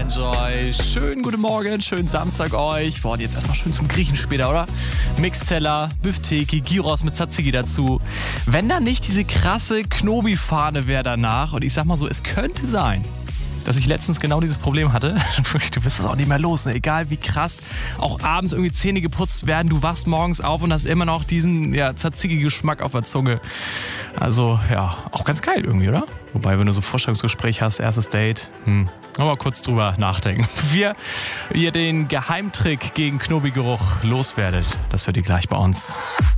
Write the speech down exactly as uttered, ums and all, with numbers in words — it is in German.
Enjoy. Schönen guten Morgen, schönen Samstag euch. Boah, jetzt erstmal schön zum Griechen später, oder? Mixteller, Büfteki, Gyros mit Tzatziki dazu. Wenn da nicht diese krasse Knobi-Fahne wäre danach, und ich sag mal so, es könnte sein, dass ich letztens genau dieses Problem hatte. Du bist es auch nicht mehr los, ne? Egal wie krass auch abends irgendwie Zähne geputzt werden, du wachst morgens auf und hast immer noch diesen ja, Tzatziki-Geschmack auf der Zunge. Also ja, auch ganz geil irgendwie, oder? Wobei, wenn du so ein Vorstellungsgespräch hast, erstes Date, hm, mal kurz drüber nachdenken. Wie ihr den Geheimtrick gegen Knobi-Geruch loswerdet, das hört ihr gleich bei uns.